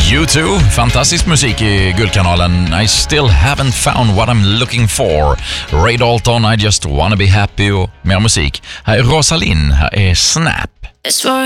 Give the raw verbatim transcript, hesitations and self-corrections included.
U two, fantastisk musik i Guldkanalen. I still haven't found what I'm looking for. Ray Dalton, I just wanna be happy och mer musik. Här är Rosalind, här är Snap.